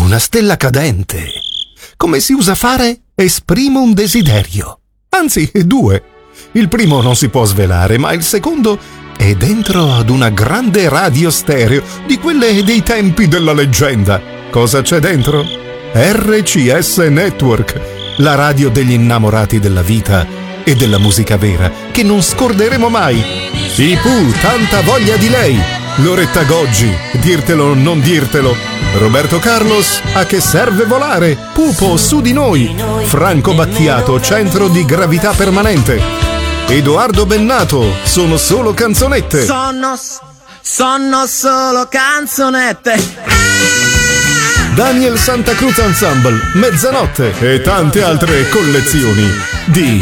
una stella cadente. Come si usa fare? Esprimo un desiderio. Anzi, due. Il primo non si può svelare, ma il secondo è dentro ad una grande radio stereo, di quelle dei tempi della leggenda. Cosa c'è dentro? RCS Network, la radio degli innamorati della vita e della musica vera, che non scorderemo mai. I Pooh, tanta voglia di lei. Loretta Goggi, dirtelo non dirtelo. Roberto Carlos, a che serve volare? Pupo, su di noi. Franco Battiato, centro di gravità permanente. Edoardo Bennato, sono solo canzonette. Sono solo canzonette. Daniel Santa Cruz Ensemble, Mezzanotte e tante altre collezioni di